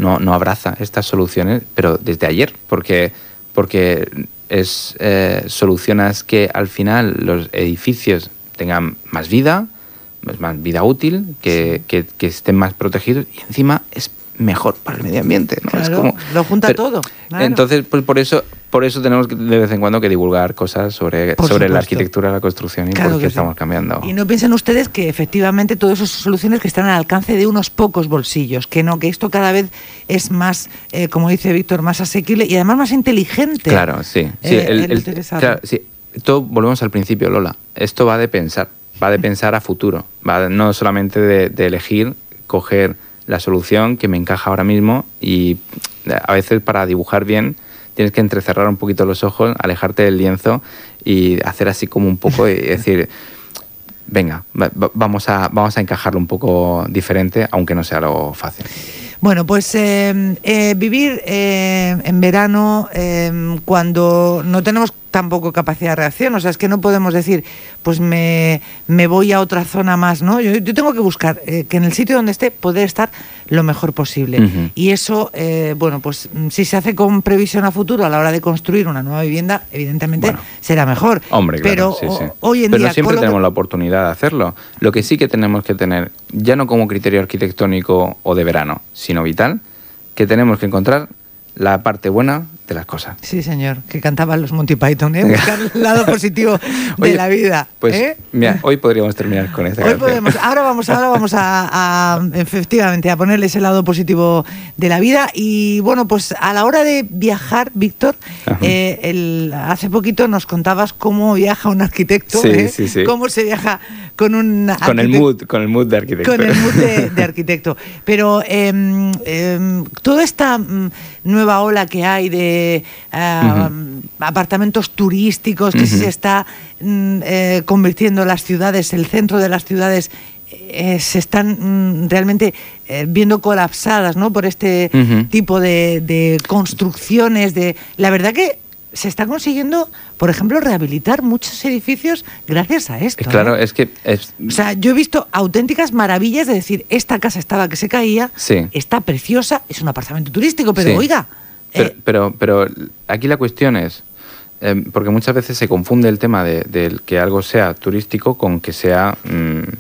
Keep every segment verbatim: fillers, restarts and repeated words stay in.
no, no abraza estas soluciones, pero desde ayer, porque, porque es eh, solucionas que al final los edificios tengan más vida, más vida útil, que, sí. que, que estén más protegidos y encima es mejor para el medio ambiente, ¿no? Claro, es como, lo junta pero, todo. Claro. Entonces, pues por eso, por eso tenemos que, de vez en cuando que divulgar cosas sobre, sobre la arquitectura, la construcción y claro por qué sí. estamos cambiando. Y no piensen ustedes que efectivamente todas esas soluciones que están al alcance de unos pocos bolsillos, que no, que esto cada vez es más, eh, como dice Víctor, más asequible y además más inteligente. Claro, sí. sí eh, el, el el, claro, sí. Todo, volvemos al principio, Lola. Esto va de pensar, va de pensar a futuro, va no solamente de, de elegir, coger la solución que me encaja ahora mismo y a veces para dibujar bien tienes que entrecerrar un poquito los ojos, alejarte del lienzo y hacer así como un poco y decir, venga, vamos a, vamos a encajarlo un poco diferente, aunque no sea lo fácil. Bueno, pues eh, eh, vivir eh, en verano eh, cuando no tenemos tampoco capacidad de reacción, o sea, es que no podemos decir, pues me, me voy a otra zona más, ¿no? Yo, yo tengo que buscar eh, que en el sitio donde esté poder estar lo mejor posible. Uh-huh. Y eso, eh, bueno, pues si se hace con previsión a futuro a la hora de construir una nueva vivienda, evidentemente bueno, será mejor. Hombre, claro, pero sí, sí. O, hoy en pero día... no siempre tenemos que... la oportunidad de hacerlo. Lo que sí que tenemos que tener, ya no como criterio arquitectónico o de verano, sino vital, que tenemos que encontrar la parte buena de las cosas. Sí, señor, que cantaban los Monty Python, ¿eh? Buscar el lado positivo de Oye, la vida. Pues, ¿eh? mira, hoy podríamos terminar con esta hoy canción. Podemos, ahora vamos, ahora vamos a, a, efectivamente, a ponerles el lado positivo de la vida. Y bueno, pues a la hora de viajar, Víctor, eh, el, hace poquito nos contabas cómo viaja un arquitecto, sí, ¿eh? sí, sí. Cómo se viaja con un arquitecto. Con el mood, con el mood de arquitecto. Con el mood de, de arquitecto. Pero eh, eh, toda esta mm, nueva ola que hay de uh, uh-huh. apartamentos turísticos, que uh-huh. se está mm, eh, convirtiendo las ciudades, el centro de las ciudades, eh, se están mm, realmente eh, viendo colapsadas, ¿no? Por este uh-huh. tipo de, de construcciones. De, la verdad que se está consiguiendo, por ejemplo, rehabilitar muchos edificios gracias a esto. Claro, ¿eh? es que... Es... O sea, yo he visto auténticas maravillas de decir, esta casa estaba que se caía, sí. está preciosa, es un apartamento turístico, pero sí. oiga... Pero, eh... pero, pero aquí la cuestión es, eh, porque muchas veces se confunde el tema de, de que algo sea turístico con que sea... Mmm, eh,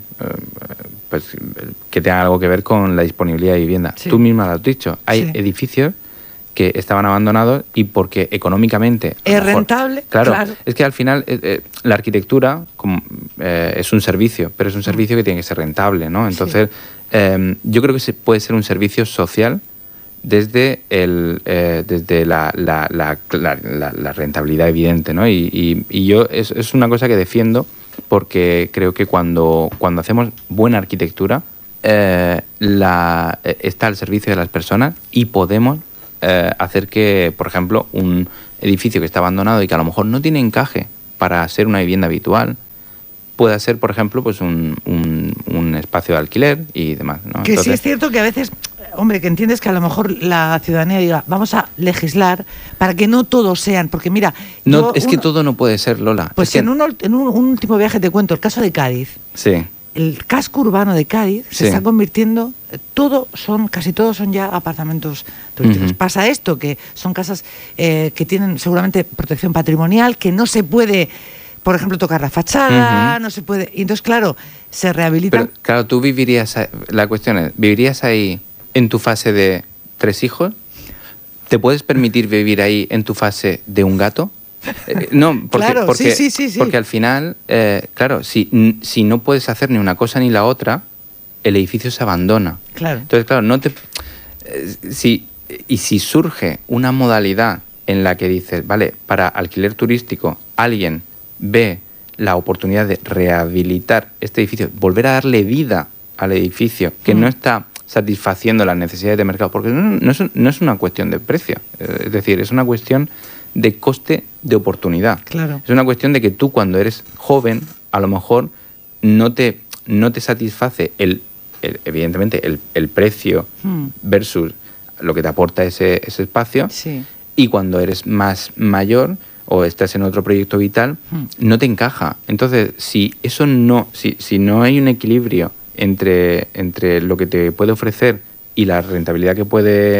pues que tenga algo que ver con la disponibilidad de vivienda. Sí. Tú misma lo has dicho, hay sí. edificios que estaban abandonados y porque económicamente... Es mejor, rentable, claro, claro. Es que al final eh, eh, la arquitectura como, eh, es un servicio, pero es un servicio que tiene que ser rentable, ¿no? Entonces, sí. eh, yo creo que se puede ser un servicio social desde el eh, desde la, la, la, la, la, la rentabilidad evidente, ¿no? Y, y, y yo es, es una cosa que defiendo porque creo que cuando, cuando hacemos buena arquitectura eh, la, eh, está al servicio de las personas y podemos eh, hacer que, por ejemplo, un edificio que está abandonado y que a lo mejor no tiene encaje para ser una vivienda habitual, pueda ser, por ejemplo, pues un, un, un espacio de alquiler y demás, ¿no? Que Entonces, sí es cierto que a veces, hombre, que entiendes que a lo mejor la ciudadanía diga, vamos a legislar para que no todos sean, porque mira... No, yo, es uno, que todo no puede ser, Lola. Pues es que... en, un, en un, un último viaje te cuento el caso de Cádiz. Sí. El casco urbano de Cádiz se sí. está convirtiendo, todo son, casi todos son ya apartamentos turísticos. Uh-huh. Pasa esto, que son casas eh, que tienen seguramente protección patrimonial, que no se puede, por ejemplo, tocar la fachada, uh-huh. no se puede... Y entonces, claro, se rehabilitan... Pero, claro, tú vivirías... La cuestión es, ¿vivirías ahí en tu fase de tres hijos? ¿Te puedes permitir vivir ahí en tu fase de un gato? Eh, no, porque, claro, porque, sí, sí, sí, sí. porque al final, eh, claro, si, si no puedes hacer ni una cosa ni la otra, el edificio se abandona. Claro. Entonces, claro, no te... Eh, si, y si surge una modalidad en la que dices, vale, para alquiler turístico, alguien ve la oportunidad de rehabilitar este edificio, volver a darle vida al edificio, que mm. no está satisfaciendo las necesidades de mercado, porque no, no, es, no es una cuestión de precio, es decir, es una cuestión de coste de oportunidad. Claro. Es una cuestión de que tú cuando eres joven, a lo mejor no te, no te satisface el, el evidentemente el, el precio mm. versus lo que te aporta ese, ese espacio, sí. y cuando eres más mayor o estás en otro proyecto vital, mm. no te encaja. Entonces, si eso no, si, si no hay un equilibrio entre, entre lo que te puede ofrecer y la rentabilidad que puede